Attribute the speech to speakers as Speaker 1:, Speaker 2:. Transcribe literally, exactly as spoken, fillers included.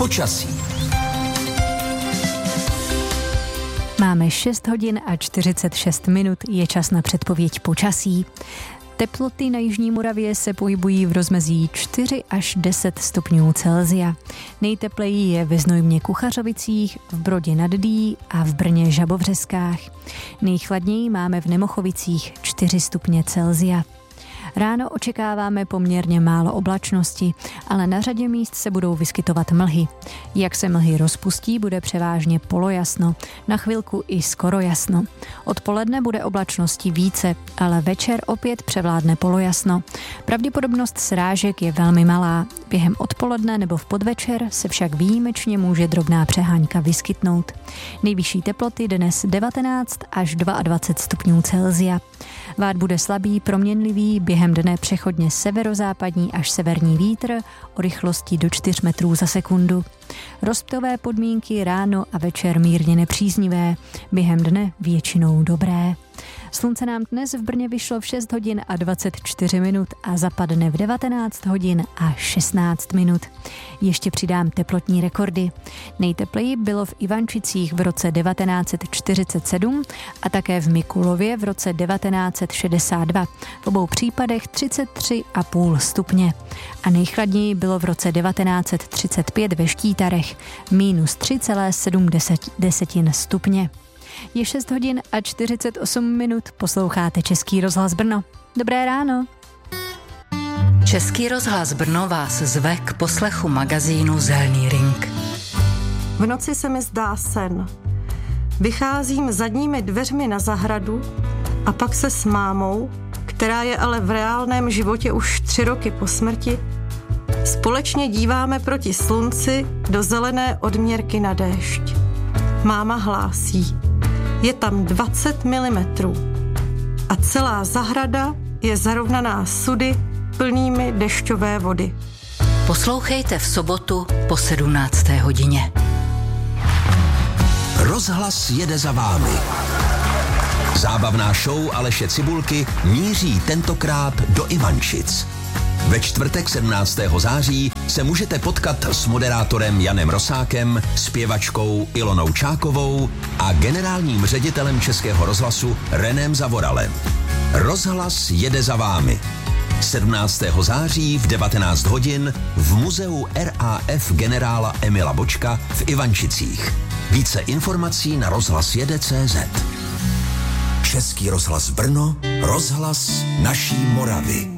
Speaker 1: Počasí.
Speaker 2: Máme šest hodin a čtyřicet šest minut, je čas na předpověď počasí. Teploty na jižní Moravě se pohybují v rozmezí čtyři až deset stupňů Celsia. Nejtepleji je ve Znojmě Kuchařovicích, v Brodě nad Dý a v Brně Žabovřeskách. Nejchladněji máme v Nemochovicích čtyři stupně Celsia. Ráno očekáváme poměrně málo oblačnosti, ale na řadě míst se budou vyskytovat mlhy. Jak se mlhy rozpustí, bude převážně polojasno, na chvilku i skoro jasno. Odpoledne bude oblačnosti více, ale večer opět převládne polojasno. Pravděpodobnost srážek je velmi malá. Během odpoledne nebo v podvečer se však výjimečně může drobná přeháňka vyskytnout. Nejvyšší teploty dnes devatenáct až dvacet dva stupňů Celsia. Vád bude slabý, proměnlivý, během dne přechodně severozápadní až severní vítr o rychlosti do čtyř metrů za sekundu. Rozptové podmínky ráno a večer mírně nepříznivé, během dne většinou dobré. Slunce nám dnes v Brně vyšlo v šest hodin a dvacet čtyři minut a zapadne v devatenáct hodin a šestnáct minut. Ještě přidám teplotní rekordy. Nejtepleji bylo v Ivančicích v roce devatenáct set čtyřicet sedm a také v Mikulově v roce devatenáct set šedesát dva. V obou případech třicet tři a půl stupně. A nejchladněji bylo v roce devatenáct set třicet pět ve Štítarech, minus tři celá sedm stupně. Je šest hodin a čtyřicet osm minut, posloucháte Český rozhlas Brno. Dobré ráno.
Speaker 3: Český rozhlas Brno vás zve k poslechu magazínu Zelný ring.
Speaker 4: V noci se mi zdá sen. Vycházím zadními dveřmi na zahradu a pak se s mámou, která je ale v reálném životě už tři roky po smrti, společně díváme proti slunci do zelené odměrky na déšť. Máma hlásí. Je tam dvacet milimetrů a celá zahrada je zarovnaná sudy plnými dešťové vody.
Speaker 3: Poslouchejte v sobotu po sedmnácté hodině.
Speaker 1: Rozhlas jede za vámi. Zábavná show Aleše Cibulky míří tentokrát do Ivančic. Ve čtvrtek sedmnáctého září se můžete potkat s moderátorem Janem Rosákem, zpěvačkou Ilonou Čákovou a generálním ředitelem Českého rozhlasu Renem Zavoralem. Rozhlas jede za vámi. sedmnáctého září v devatenáct hodin v muzeu R A F generála Emila Bočka v Ivančicích. Více informací na rozhlasjede tečka cé zet. Český rozhlas Brno, rozhlas naší Moravy.